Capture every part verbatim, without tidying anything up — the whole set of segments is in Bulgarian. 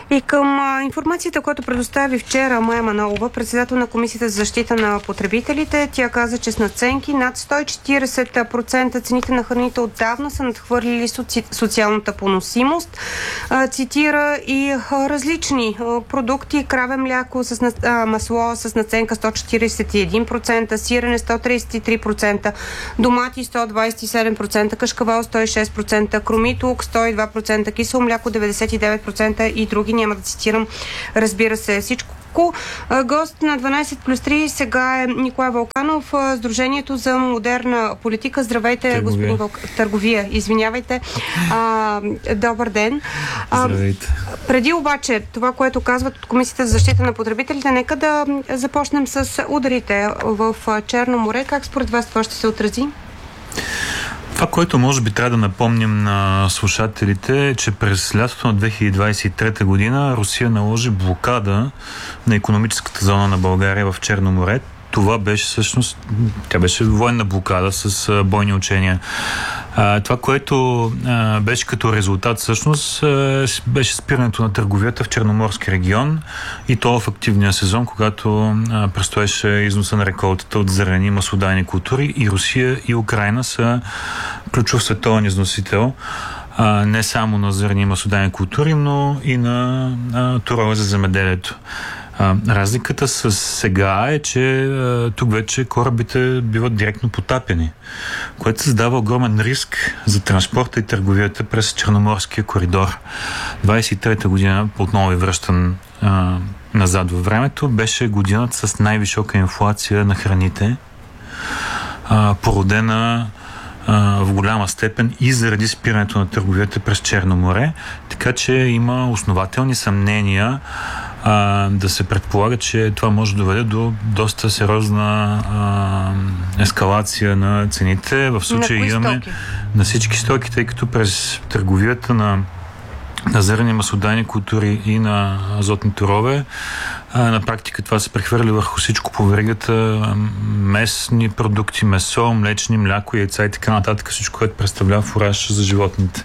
И към а, информацията, която предостави вчера Мая Манолова, председател на Комисията за защита на потребителите, тя каза, че с надценки над сто и четиридесет процента цените на храните отдавна са надхвърлили соци... социалната поносимост. А, цитира и а, различни а, продукти, краве мляко, с, а, масло с надценка сто четиридесет и един процента, сирене сто тридесет и три процента, домати сто двадесет и седем процента, кашкавал сто и шест процента, кромит сто и два процента, кисело мляко деветдесет и девет процента и други. Няма да цитирам, разбира се, всичко. Гост на дванадесет плюс три сега е Николай Вълканов, Сдружението за модерна политика. Здравейте, търговия. господин Вълканов. Търговия, извинявайте. А, добър ден. Здравейте. А, преди обаче това, което казват от Комисията за защита на потребителите, нека да започнем с ударите в Черно море. Как според вас това ще се отрази? Това, което може би трябва да напомним на слушателите, е, че през лятото на две хиляди двадесет и трета година Русия наложи блокада на икономическата зона на България в Черно море. Това беше всъщност, тя беше военна блокада с а, бойни учения. А, това, което а, беше като резултат всъщност, а, беше спирането на търговията в Черноморски регион и то в активния сезон, когато а, предстоеше износа на реколтата от зърнени и маслодайни култури, и Русия и Украйна са ключов световен износител а, не само на зърнени и маслодайни култури, но и на а, торове за земеделието. Uh, разликата с сега е, че uh, тук вече корабите биват директно потапени, което създава огромен риск за транспорта и търговията през Черноморския коридор. двадесет и трета година, отново и връщан uh, назад във времето, беше годината с най-висока инфлация на храните, uh, породена uh, в голяма степен и заради спирането на търговията през Черно море, така че има основателни съмнения А, да се предполага, че това може да доведе до доста сериозна а, ескалация на цените. В случая имаме стоки? На всички стоки, тъй като през търговията на, на зърнени маслодайни култури и на азотни торове, а, на практика това се прехвърли върху всичко по веригата: местни продукти, месо, млечни, мляко, яйца и така нататък, всичко, което представлява фураж за животните.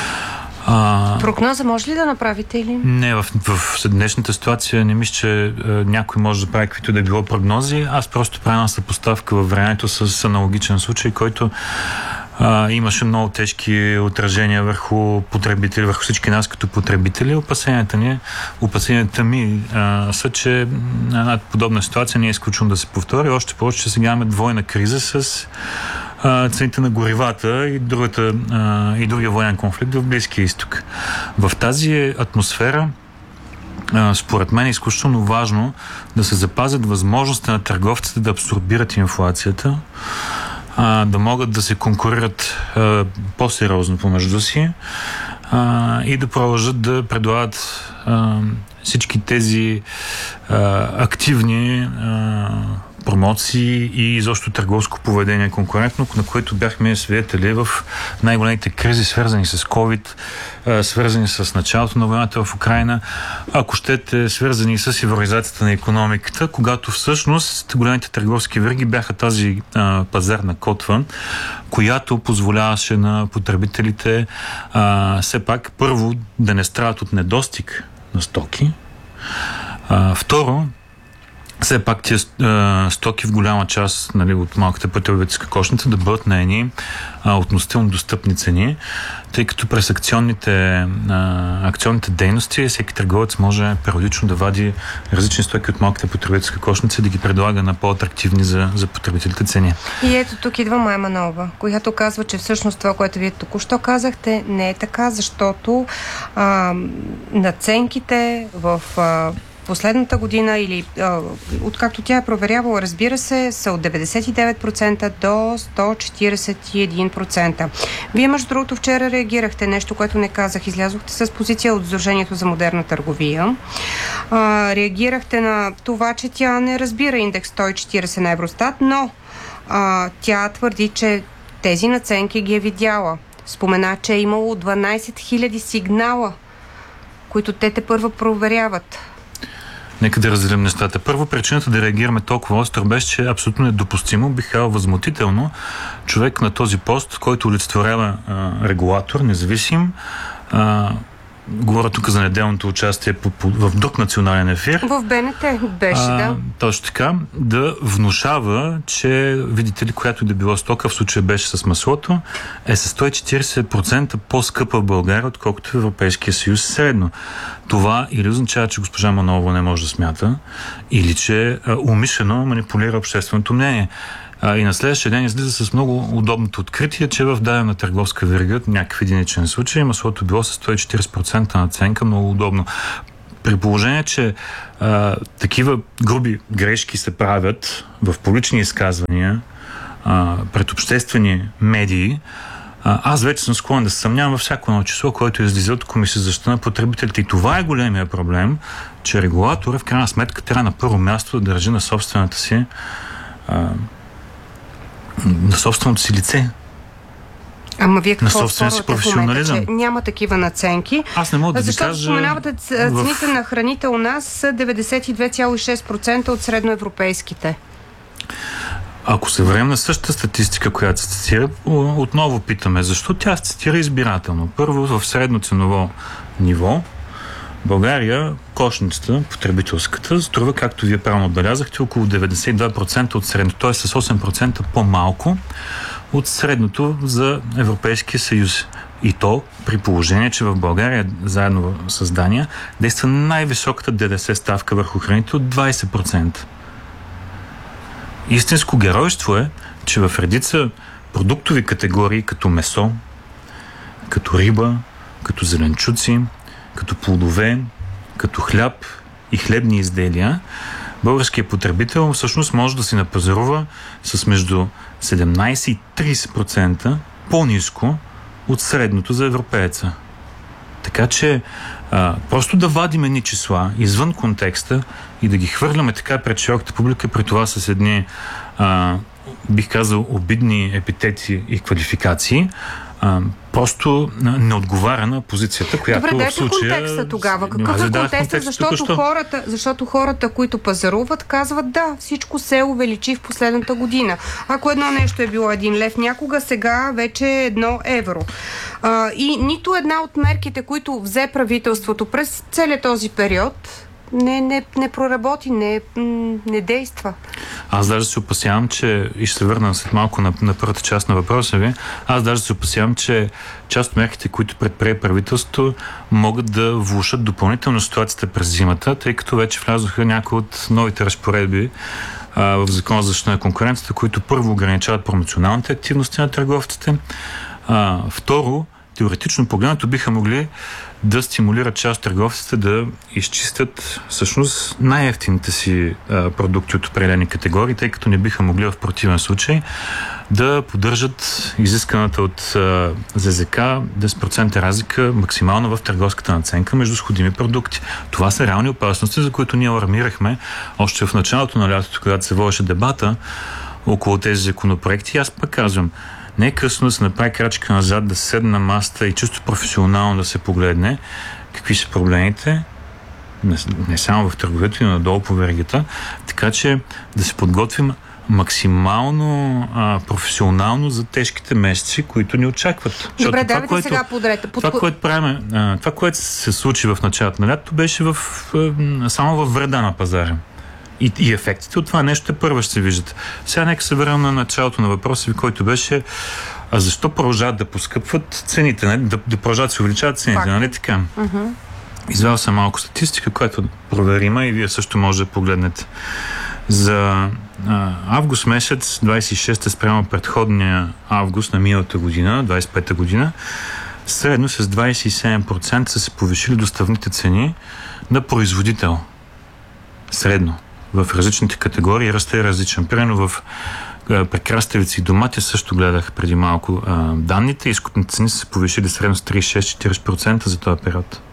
А... Прогноза може ли да направите или? Не, в, в днешната ситуация не мисля, че а, някой може да прави каквито да е било прогнози. Аз просто правя една съпоставка във времето с аналогичен случай, който а, имаше много тежки отражения върху потребители, върху всички нас като потребители. Опасенията ни, опасенията ми а, са, че една подобна ситуация не е изключено да се повтори. Още повече, че сега имаме двойна криза с цените на горивата и, другата, а, и другия военен конфликт в Близкия изток. В тази атмосфера, а, според мен е изключително важно да се запазят възможностите на търговците да абсорбират инфлацията, а, да могат да се конкурират а, по-сериозно помежду си а, и да продължат да предлагат а, всички тези а, активни а, промоции и изобщо търговско поведение конкурентно, на което бяхме свидетели в най-големите кризи, свързани с COVID, свързани с началото на войната в Украйна, ако щете, свързани с евроизацията на икономиката, когато всъщност големите търговски вериги бяха тази а, пазарна котва, която позволяваше на потребителите а, все пак първо да не страдат от недостиг на стоки, а, второ, все пак тия а, стоки в голяма част, нали, от малката потребителска кошница да бъдат на едни а, относително достъпни цени, тъй като през акционните, а, акционните дейности всеки търговец може периодично да вади различни стоки от малката потребителска кошница и да ги предлага на по-атрактивни за, за потребителите цени. И ето тук идва Мая Манолова, която казва, че всъщност това, което вие току-що казахте, не е така, защото а, надценките в а, последната година или а, откакто тя е проверявала, разбира се, са от деветдесет и девет процента до сто четиридесет и един процента. Вие, между другото, вчера реагирахте, нещо, което не казах. Излязохте с позиция от Сдружението за модерна търговия. А, реагирахте на това, че тя не разбира индекс сто и четиридесет на Евростат, но а, тя твърди, че тези надценки ги е видяла. Спомена, че е имало дванадесет хиляди сигнала, които те тепърва проверяват. Нека да разделим нещата. Първо, причината да реагираме толкова остро беше, че е абсолютно недопустимо, бих казал възмутително, човек на този пост, който олицетворява а, регулатор, независим, а, говоря тук за неделното участие по, по, в друг национален ефир. В БНТ беше, а, да. Точно така, да внушава, че, видите ли, която да било стока, в случая беше с маслото, е с сто и четиридесет процента по-скъпа в България, отколкото в Европейския съюз средно. Това или означава, че госпожа Манолова не може да смята, или че а, умишлено манипулира общественото мнение. А, и на следващия ден излиза с много удобното откритие, че в дадена търговска верига, някакъв единичен случай, маслото било с сто и четиридесет процента наценка, много удобно. При положение, че а, такива груби грешки се правят в публични изказвания а, пред обществени медии, а, аз вече съм склонен да се съмнявам във всяко едно число, което излиза от Комисията за защита на потребителите. И това е големия проблем, че регулатора в крайна сметка трябва на първо място да държи на собствената си а, на собственото си лице. Ама вие какво спорвате в момента, че няма такива наценки? Аз не мога да Защото ви кажа... споменавате цените в... на храните у нас са деветдесет и две цяло и шест процента от средноевропейските. Ако се върнем на същата статистика, която се цитира, отново питаме, защо тя се цитира избирателно? Първо, в средно ценово ниво, България, кошницата, потребителската, струва, както вие правилно отбелязахте, около деветдесет и два процента от средното, т.е. с осем процента по-малко от средното за Европейския съюз. И то при положение, че в България, заедно с Дания, действа най-високата ДДС ставка върху храните от двадесет процента. Истинско геройство е, че в редица продуктови категории, като месо, като риба, като зеленчуци, като плодове, като хляб и хлебни изделия, българският потребител всъщност може да си напазарува с между седемнадесет и тридесет процента по-ниско от средното за европееца. Така че а, просто да вадим едни числа извън контекста и да ги хвърляме така пред широката публика, при това с едни, а, бих казал, обидни епитети и квалификации, а, просто не отговаря на позицията, която Добре, в случая... Добре, контекста тогава. Какъв е контекста? Защото хората, защото хората, които пазаруват, казват да, всичко се увеличи в последната година. Ако едно нещо е било един лев някога, сега вече е едно евро. А, и нито една от мерките, които взе правителството през целият този период, не, не, не проработи, не, не действа. Аз даже се опасявам, че, и ще се върна след малко на, на първата част на въпроса ви, аз даже се опасявам, че част от мерките, които предприе правителството, могат да влошат допълнително ситуацията през зимата, тъй като вече влязоха някои от новите разпоредби а, в Закона за защита на конкуренцията, които първо ограничават промоционалните активности на търговците. А, второ, теоретично погледнато биха могли да стимулират част от търговците да изчистят всъщност най-евтините си а, продукти от определени категории, тъй като не биха могли в противен случай да поддържат изисканата от а, ЗЗК десет процента разлика максимално в търговската наценка между сходими продукти. Това са реални опасности, за които ние алармирахме още в началото на лятото, когато се водеше дебата около тези законопроекти. Аз пък казвам, не е късно да се направи крачка назад, да се седне на масата и чисто професионално да се погледне какви са проблемите, не, не само в търговията, но надолу по веригата, така че да се подготвим максимално а, професионално за тежките месеци, които ни очакват. Добре, давайте сега подред. Под... Това, което правим, а, това, което се случи в началото на лятото, беше в, а, само във вреда на пазара. И, и ефектите от това нещо първо ще се виждат. Сега нека се върнем на началото на въпроса ви, който беше а защо продължават да поскъпват цените, нали? да, да продължават да се увеличават цените, нали така? Uh-huh. Извел съм малко статистика, която проверима и вие също може да погледнете. За а, август месец двадесет и шеста спрямо предходния август на миналата година, двадесет и пета година, средно с двадесет и седем процента са се повишили доставните цени на производител. Средно. В различните категории ръста е различен. Примерно в при краставици и домати също гледах преди малко а, данните. Изкупните цени са се повишили средно с тридесет и шест до четиридесет процента за този период.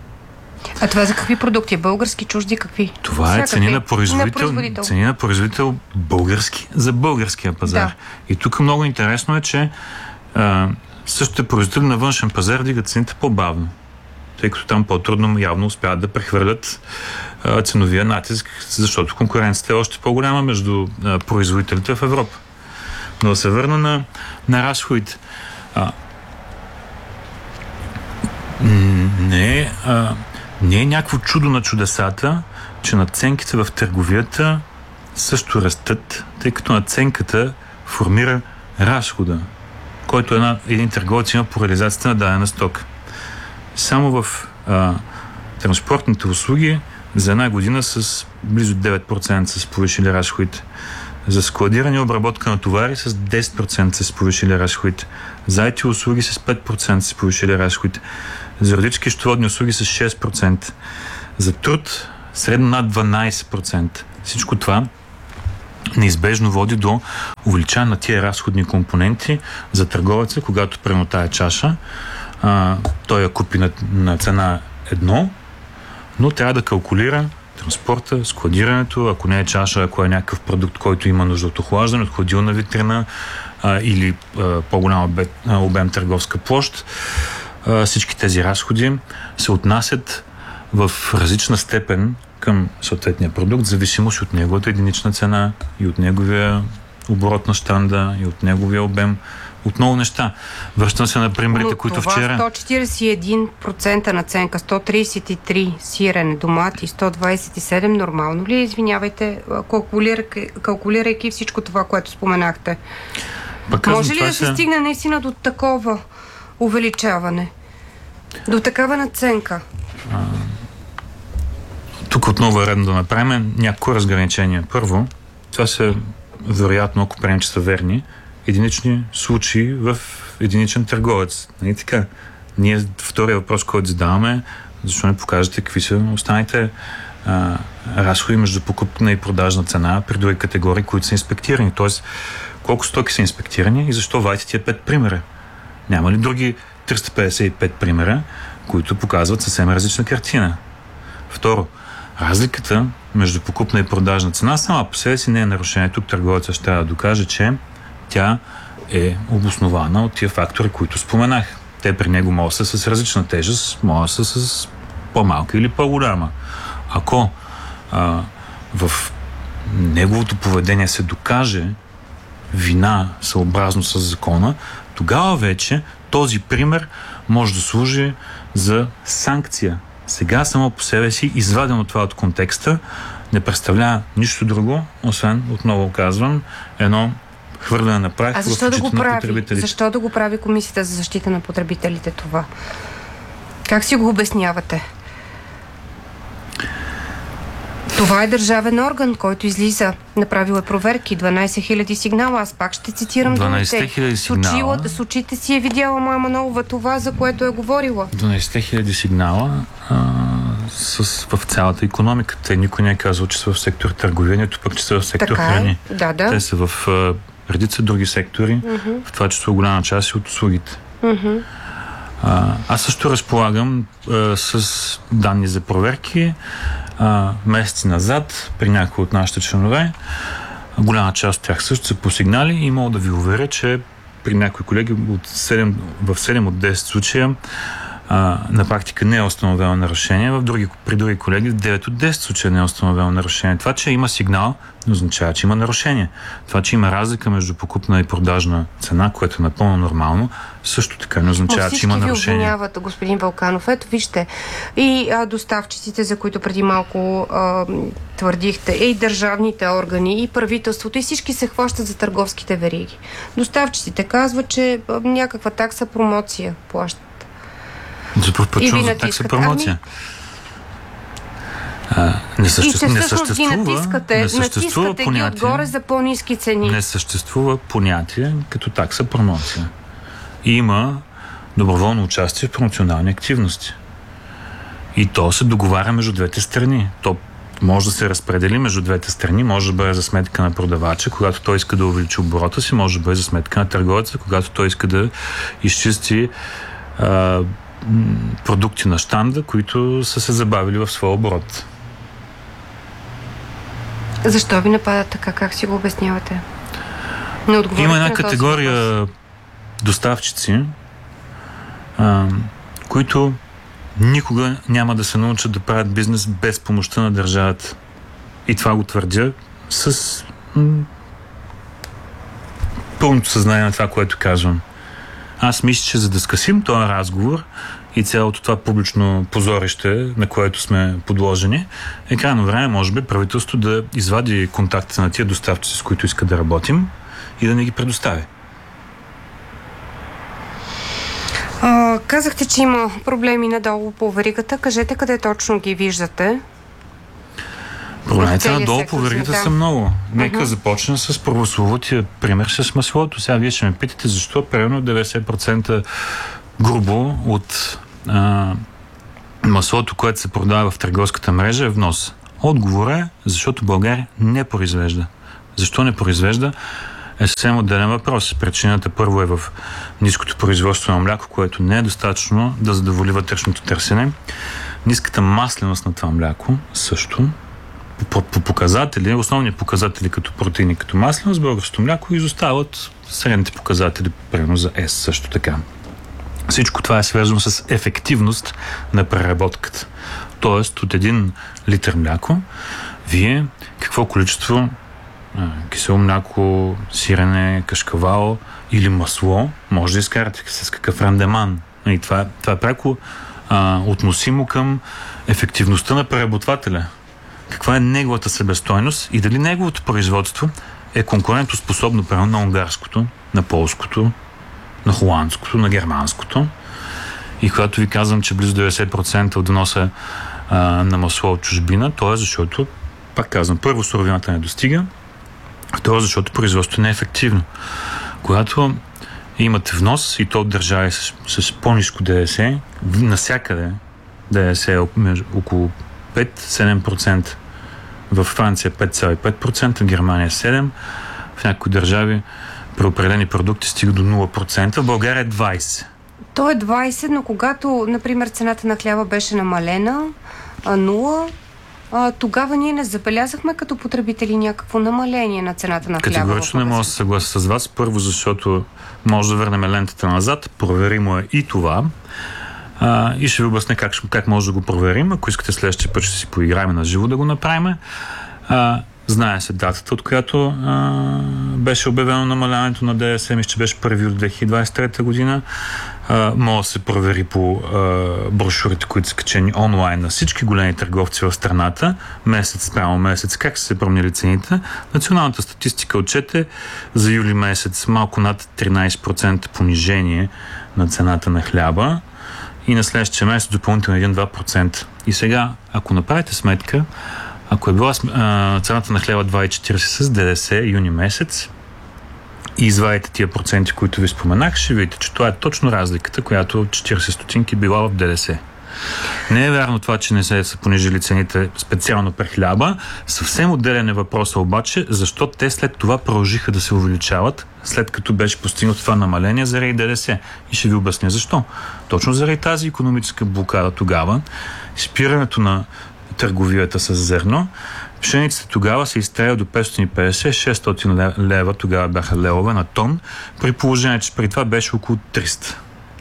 А това за какви продукти? Български, чужди, какви? Това е цени на производител, на производител. Цени на производител български за българския пазар. Да. И тук много интересно е, че а, същите производители на външен пазар дигат цените по-бавно, тъй като там по-трудно явно успяват да прехвърлят а, ценовия натиск, защото конкуренцията е още по-голяма между а, производителите в Европа. Но да се върна на, на разходите. А, не е, а, не е някакво чудо на чудесата, че надценките в търговията също растат, тъй като надценката формира разхода, който една, един търговец има по реализацията на дадена стока. Само в а, транспортните услуги за една година с близо девет процента са се повишили разходите. За складиране и обработка на товари с десет процента са се повишили разходите. За ай ти услуги с пет процента са се повишили разходите. За родически счетоводни услуги с шест процента. За труд средно над дванадесет процента. Всичко това неизбежно води до увеличаване на тия разходни компоненти за търговеца, когато прено тая чаша. А, той я купи на, на цена едно, но трябва да калкулира транспорта, складирането, ако не е чаша, ако е някакъв продукт, който има нужда от охлаждане, от хладилна витрина а, или а, по-голям обем, обем търговска площ. А, всички тези разходи се отнасят в различна степен към съответния продукт, в зависимост от неговата единична цена и от неговия оборот на щанда и от неговия обем. Отново неща. Връщам се на примерите, които това вчера... сто четиридесет и един процента наценка, сто тридесет и три сирене, домати, сто двадесет и седем нормално ли? Извинявайте, калкулирайки, калкулирайки всичко това, което споменахте. Пък, казвам, може ли да се са... стигне наистина до такова увеличаване? До такава наценка? А... Тук отново е редно да направим някакво разграничение. Първо, това са вероятно, ако приемем, че са верни, единични случаи в единичен търговец. Нали така? Ние втория въпрос, който задаваме, защо не покажете какви са останалите а, разходи между покупна и продажна цена при други категории, които са инспектирани. Тоест, колко стоки са инспектирани и защо вадите тия пет примера? Няма ли други триста петдесет и пет примера, които показват съвсем различна картина? Второ, разликата между покупна и продажна цена сама по себе си не е нарушение. Тук търговецът ще да докаже, че тя е обоснована от тия фактори, които споменах. Те при него могат да са с различна тежест, могат да са с по-малка или по-голяма. Ако а, в неговото поведение се докаже вина съобразно с закона, тогава вече този пример може да служи за санкция. Сега само по себе си, извадено това от контекста, не представлява нищо друго, освен, отново казвам, едно хвърляне на прах в очите да на потребителите. Защо да го прави Комисията за защита на потребителите това? Как си го обяснявате? Това е държавен орган, който излиза. Направил е проверки. дванадесет хиляди сигнала. Аз пак ще цитирам дванадесет хиляди сигнала. С очите си е видяла Мая Манолова това, за което е говорила. дванадесет хиляди сигнала а, с, в цялата икономика. Те никой не е казал, че са в сектор търговия, нито пък, че са в сектор така храни. Е. Да, да. Те са в а, редица други сектори, uh-huh. в това число голяма част и от услугите. Uh-huh. А, аз също разполагам а, с данни за проверки а, месеци назад при някои от нашите членове. Голяма част от тях също са по сигнали и мога да ви уверя, че при някои колеги от седем, в седем от десет случая а, на практика не е установено нарушение, в други, при други колеги в девет от десет случая не е установено нарушение. Това, че има сигнал, не означава, че има нарушение. Това, че има разлика между покупна и продажна цена, което е напълно нормално, също така не означава, че има нарушение. Всички ви обвиняват, господин Вълканов. Ето, вижте, и а, доставчиците, за които преди малко а, твърдихте, и държавните органи, и правителството, и всички се хващат за търговските вериги. Доставчиците казват, че а, някаква такса промоция плащат. За това почвам за такса промоция. Ами... А, не, съществ... не съществува, натискате, не съществува натискате понятие, ги отгоре за по-ниски цени. Не съществува понятие като такса промоция. Има доброволно участие в промоционални активности. И то се договаря между двете страни. То може да се разпредели между двете страни, може да бъде за сметка на продавача, когато той иска да увеличи оборота си, може да бъде за сметка на търговеца, когато той иска да изчисти а, продукти на щанда, които са се забавили в своя оборот. Защо ви нападат така? Как си го обяснявате? Не отговорите. Има една категория доставчици, а, които никога няма да се научат да правят бизнес без помощта на държавата. И това го твърдя с м- пълното съзнание на това, което казвам. Аз мисля, че за да скъсим този разговор и цялото това публично позорище, на което сме подложени, е крайно време, може би, правителството да извади контактите на тия доставчици, с които иска да работим и да не ги предостави. А, казахте, че има проблеми надолу по веригата. Кажете къде точно ги виждате? Проблемите надолу по веригата да. са много. Нека uh-huh. започна с прословутия пример с маслото. Сега вие ще ме питате защо примерно деветдесет процента грубо от а, маслото, което се продава в търговската мрежа, е внос. Отговорът е, защото България не произвежда. Защо не произвежда? Е съвсем отделен въпрос. Причината първо е в ниското производство на мляко, което не е достатъчно да задоволи вътрешното търсене. Ниската масленост на това мляко също. По, по показатели, основни показатели като протеини, като масленост, българското мляко изостават средните показатели, примерно за ЕС също така. Всичко това е свързано с ефективност на преработката. Тоест, от един литър мляко, вие какво количество а, кисело мляко, сирене, кашкавал или масло може да изкарате с какъв рандеман. И това, това е пряко а, относимо към ефективността на преработвателя. Каква е неговата себестойност и дали неговото производство е конкурентоспособно прямо на унгарското, на полското, на холандското, на германското. И когато ви казвам, че близо деветдесет процента от вноса а, на масло от чужбина, то е защото, пак казвам, първо суровината не достига, второ защото производството не е ефективно. Когато имате внос и то от държави с, с по-ниско ДДС, насякъде ДДС е около пет до седем процента. В Франция пет цяло и пет процента, в Германия седем процента, в някои държави при определени продукти стига до нула процента, в България е двайсет процента. То е двайсет, но когато, например, цената на хляба беше намалена, а нула, а, тогава ние не забелязахме като потребители някакво намаление на цената на хляба. Категорично не мога да се съглася с вас. Първо, защото може да върнем лентата назад, проверимо е и това. Uh, и ще ви обясня как, как може да го проверим. Ако искате следващия път ще си поиграем на живо да го направим. Uh, знае се датата, от която uh, беше обявено намаляването на ДДС, мисля, че беше първи юли две хиляди двайсет и трета година. Uh, може да се провери по uh, брошурите, които са качени онлайн на всички големи търговци в страната, месец спрямо месец, как са се променили цените. Националната статистика отчете за юли месец малко над тринайсет процента понижение на цената на хляба. И на следващия месец допълнително един до два процента. И сега, ако направите сметка, ако е била а, цената на хляба два цяло и четирийсет с ДДС юни месец и извадите тия проценти, които ви споменах, ще видите, че това е точно разликата, която от четирийсет стотинки била в ДДС. Не е вярно това, че не се са понижили цените специално при хляба. Съвсем отделен е въпросът обаче, защо те след това продължиха да се увеличават, след като беше постигнато това намаление заради ДДС. И ще ви обясня защо. Точно заради тази икономическа блокада тогава, спирането на търговията с зърно, пшеницата тогава се изстрелят до петстотин и петдесет до шестстотин лева, тогава бяха левове на тон, при положение, че преди това беше около триста.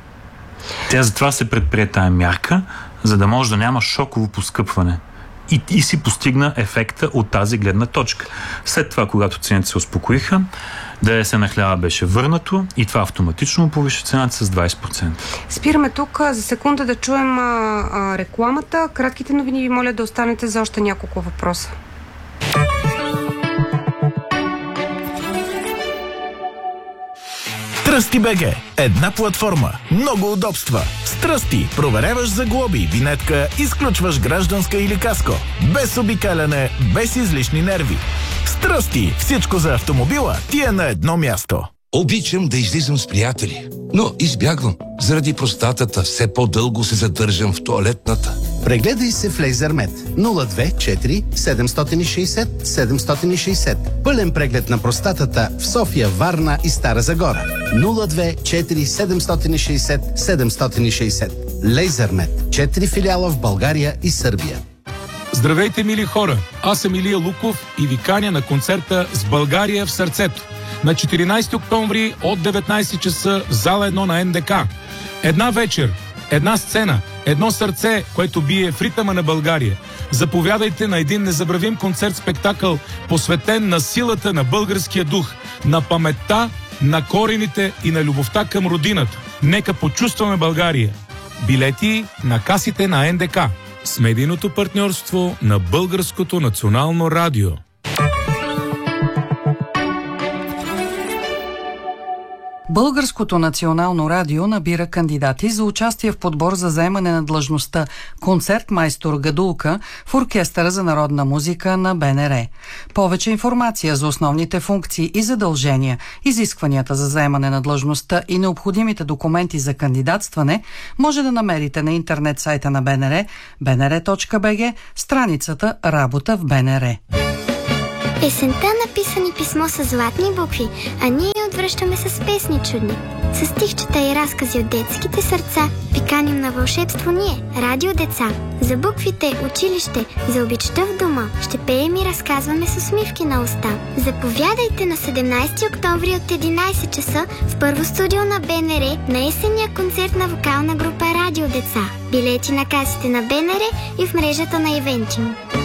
Тя затова се предприе тая мярка, за да може да няма шоково поскъпване. И, и си постигна ефекта от тази гледна точка. След това, когато цените се успокоиха, ДДС на хляба беше върнато и това автоматично повиши цената с двайсет процента. Спираме тук за секунда да чуем а, а, рекламата. Кратките новини ви моля да останете за още няколко въпроса. Тръсти БГ. Една платформа. Много удобства. С Тръсти проверяваш за глоби, винетка, изключваш гражданска или каско. Без обикаляне, без излишни нерви. С Тръсти всичко за автомобила ти е на едно място. Обичам да излизам с приятели, но избягвам. Заради простатата все по-дълго се задържам в тоалетната. Прегледай се в LaserMed нула две четири седемстотин и шейсет седемстотин и шейсет. Пълен преглед на простатата в София, Варна и Стара Загора. нула две четири седемстотин и шейсет седемстотин и шейсет. LaserMed. Четири филиала в България и Сърбия. Здравейте, мили хора! Аз съм Илия Луков и ви каня на концерта «С България в сърцето» на четиринайсети октомври от деветнайсет часа в зала едно на Ен Де Ка. Една вечер, една сцена, едно сърце, което бие в ритъма на България. Заповядайте на един незабравим концерт-спектакъл, посветен на силата на българския дух, на паметта, на корените и на любовта към родината. Нека почувстваме България. Билети на касите на Н Д К с медийното партньорство на Българското национално радио. Българското национално радио набира кандидати за участие в подбор за заемане на длъжността концертмайстор Гадулка в Оркестъра за народна музика на Б Н Р. Повече информация за основните функции и задължения, изискванията за заемане на длъжността и необходимите документи за кандидатстване може да намерите на интернет сайта на Б Н Р б н р точка б г, страницата Работа в Б Н Р. Есента написани писмо с златни букви, а ние я отвръщаме с песни чудни. С стихчета и разкази от детските сърца пиканим на вълшебство ние, радио деца. За буквите, училище, за обичта в дома ще пеем и разказваме с усмивки на уста. Заповядайте на седемнайсети октомври от единайсет часа в първо студио на Б Н Р на есенния концерт на вокална група Радио деца. Билети на касите на Б Н Р и в мрежата на Ивентиум.